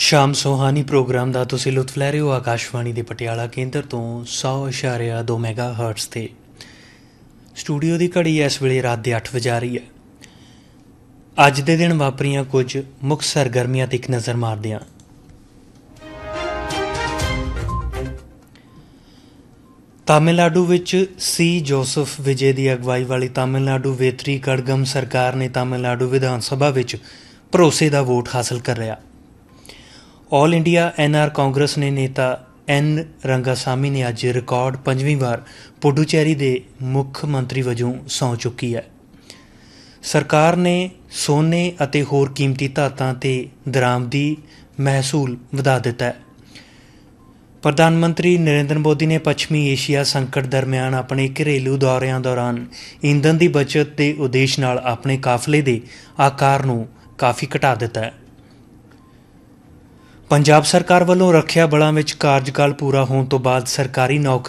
ਸ਼ਾਮ ਸੁਹਾਨੀ ਪ੍ਰੋਗਰਾਮ ਦਾ ਤੁਸੀਂ ਲੁਤਫ ਲੈ ਰਹੇ ਹੋ ਆਕਾਸ਼ਵਾਣੀ ਦੇ ਪਟਿਆਲਾ ਕੇਂਦਰ ਤੋਂ 100.2 ਮੈਗਾ ਹਰਟਜ਼ 'ਤੇ। ਸਟੂਡੀਓ ਦੀ ਘੜੀ ਇਸ ਵੇਲੇ ਰਾਤ ਦੇ 8 ਵਜਾ ਰਹੀ ਹੈ। ਅੱਜ ਦੇ ਦਿਨ ਵਾਪਰੀਆਂ ਕੁਝ ਮੁੱਖ ਸਰਗਰਮੀਆਂ 'ਤੇ ਇੱਕ ਨਜ਼ਰ ਮਾਰਦੇ ਹਾਂ। ਤਾਮਿਲਨਾਡੂ ਵਿੱਚ ਸੀ ਜੋਸਫ ਵਿਜੇ ਦੀ ਅਗਵਾਈ ਵਾਲੀ ਤਾਮਿਲਨਾਡੂ ਵੇਤਰੀ ਕੜਗਮ ਸਰਕਾਰ ਨੇ ਤਾਮਿਲਨਾਡੂ ਵਿਧਾਨ ਸਭਾ ਵਿੱਚ ਭਰੋਸੇ ਦਾ ਵੋਟ ਹਾਸਲ ਕਰ ਲਿਆ। ਆਲ ਇੰਡੀਆ NR ਕਾਂਗਰਸ ਨੇ ਨੇਤਾ N ਰੰਗਾਸਾਮੀ ਨੇ ਅੱਜ ਰਿਕਾਰਡ 5ਵੀਂ ਵਾਰ ਪੁਡੂਚੇਰੀ ਦੇ ਮੁੱਖ ਮੰਤਰੀ ਵਜੋਂ ਸਹੁੰ ਚੁੱਕੀ ਹੈ। ਸਰਕਾਰ ਨੇ ਸੋਨੇ ਅਤੇ ਹੋਰ ਕੀਮਤੀ ਧਾਤਾਂ ਤੇ ਦਰਾਮਦੀ ਮਹਿਸੂਲ ਵਧਾ ਦਿੱਤਾ ਹੈ। ਪ੍ਰਧਾਨ ਮੰਤਰੀ ਨਰਿੰਦਰ ਮੋਦੀ ਨੇ ਪੱਛਮੀ ਏਸ਼ੀਆ ਸੰਕਟ ਦਰਮਿਆਨ ਆਪਣੇ ਘਰੇਲੂ ਦੌਰਿਆਂ ਦੌਰਾਨ ਈਂਧਨ ਦੀ ਬੱਚਤ ਦੇ ਉਦੇਸ਼ ਨਾਲ ਆਪਣੇ ਕਾਫਲੇ ਦੇ ਆਕਾਰ ਨੂੰ ਕਾਫੀ ਘਟਾ ਦਿੱਤਾ ਹੈ। ਪੰਜਾਬ ਸਰਕਾਰ ਵੱਲੋਂ ਰੱਖਿਆ ਬਲਾਂ ਵਿੱਚ ਕਾਰਜਕਾਲ ਪੂਰਾ ਹੋਣ ਤੋਂ ਬਾਅਦ ਸਰਕਾਰੀ ਨੌਕਰੀ